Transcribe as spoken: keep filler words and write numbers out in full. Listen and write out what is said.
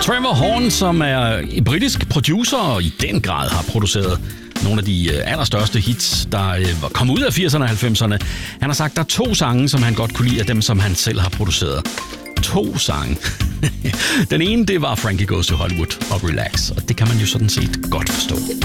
Trevor Horn, som er en britisk producer og i den grad har produceret nogle af de allerstørste hits, der var kommet ud af firserne og halvfemserne. Han har sagt, at der er to sange, som han godt kunne lide af dem, som han selv har produceret. To sange. Den ene, det var Frankie Goes to Hollywood og Relax, og det kan man jo sådan set godt forstå.